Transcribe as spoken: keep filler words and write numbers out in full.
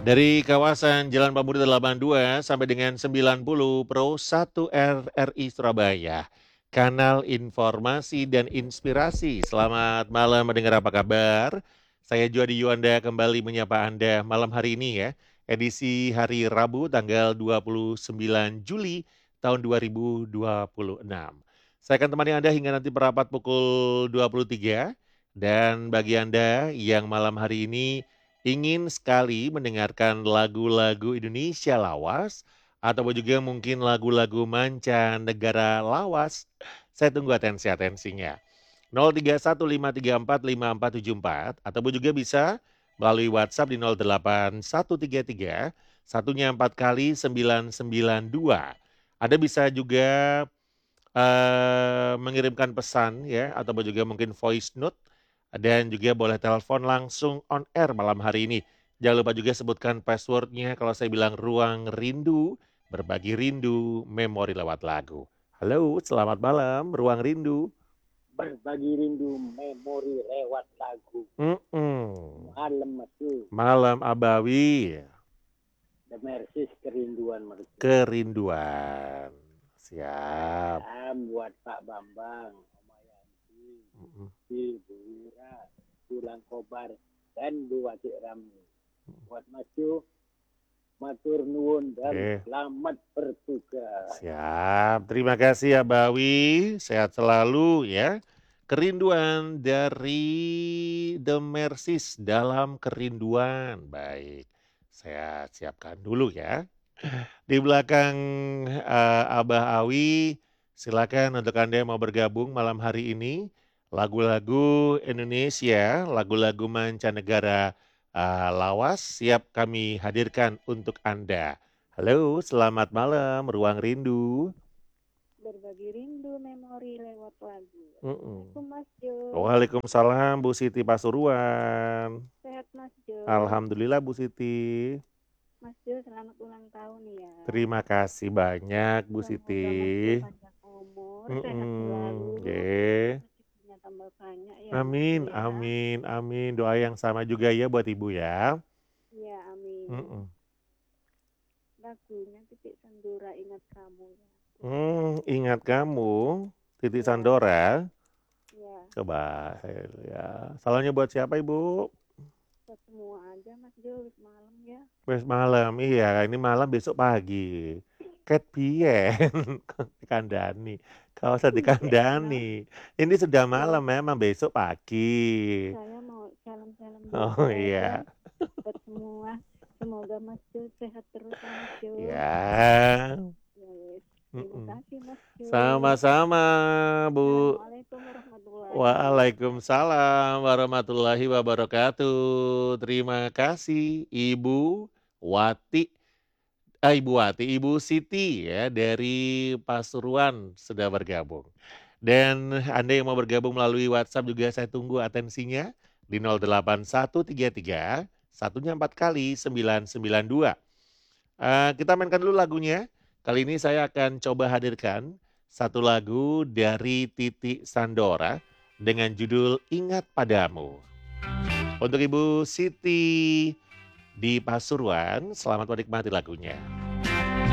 Dari kawasan Jalan Pemuda delapan puluh dua sampai dengan sembilan puluh Pro satu R R I Surabaya. Kanal informasi dan inspirasi. Selamat malam mendengar apa kabar. Saya Juadi Yuanda kembali menyapa Anda malam hari ini ya. Edisi hari Rabu tanggal dua puluh sembilan Juli tahun dua ribu dua puluh enam. Saya akan temani Anda hingga nanti merapat pukul dua puluh tiga. Dan bagi Anda yang malam hari ini ingin sekali mendengarkan lagu-lagu Indonesia lawas atau juga mungkin lagu-lagu mancanegara lawas, saya tunggu atensi-atensinya. nol tiga satu lima tiga empat lima empat tujuh empat ataupun juga bisa melalui WhatsApp di nol delapan satu tiga tiga satunya empat kali sembilan sembilan dua. Anda bisa juga eh, mengirimkan pesan ya ataupun juga mungkin voice note dan juga boleh telepon langsung on air malam hari ini. Jangan lupa juga sebutkan passwordnya kalau saya bilang ruang rindu, berbagi rindu, memori lewat lagu. Halo, selamat malam, ruang rindu. Berbagi rindu memori lewat lagu. Mm-mm. Malam masuk. Malam abawi. The Mercies kerinduan mereka. Kerinduan. Siap. Salam buat Pak Bambang, Oma Yanti, Mm-mm. Bu Wira, Tulang Kobar, dan Bu Wati Ramli. Buat Masyu, matur nuwun dan Eh. selamat bertugas. Siap, terima kasih ya Bawi, sehat selalu ya. Kerinduan dari The Mercies dalam kerinduan. Baik, saya siapkan dulu ya. Di belakang uh, Abah Awi, silakan untuk Anda yang mau bergabung malam hari ini. Lagu-lagu Indonesia, lagu-lagu mancanegara uh, lawas siap kami hadirkan untuk Anda. Halo, selamat malam, Ruang Rindu. Berbagi rindu memori lewat lagu. Mm-mm. Assalamualaikum Mas Jo. Waalaikumsalam Bu Siti Pasuruan. Sehat Mas Jo. Alhamdulillah Bu Siti. Mas Jo selamat ulang tahun ya. Terima kasih banyak Bu Semoga Siti. Mas Jo panjang umur, Mm-mm. sehat selalu. Yeah. Rezekinya tambah banyak ya. Amin, Mas Jo, ya. amin, amin. Doa yang sama juga ya buat Ibu ya. Iya, amin. Mm-mm. Lagunya Titik Sandora Ingat Kamu ya. Hmm, ingat kamu, Titik Ya. Sandora. Ya. Coba saya ya. Salahnya buat siapa Ibu? Buat semua aja Mas Jo, wis malam ya. Wes malam, iya ini malam besok pagi. Ket pien dikandani. Kau usah dikandani. Ini sudah malam memang besok pagi. Saya mau salam-salam dulu Oh aja iya. buat semua. Semoga Mas Jo sehat terus ya, Mas Jo. Ya. Ya, wes. Terima kasih Mas Jo. Sama-sama Bu. Assalamualaikum warahmatullahi Waalaikumsalam warahmatullahi wabarakatuh. Terima kasih Ibu Wati. Ah, Ibu Wati, Ibu Siti ya dari Pasuruan sudah bergabung. Dan Anda yang mau bergabung melalui WhatsApp juga saya tunggu atensinya di nol delapan satu tiga tiga satunya empat kali sembilan sembilan dua. Uh, kita mainkan dulu lagunya. Kali ini saya akan coba hadirkan satu lagu dari Titi Sandora dengan judul Ingat Padamu. Untuk Ibu Siti di Pasuruan, selamat menikmati lagunya.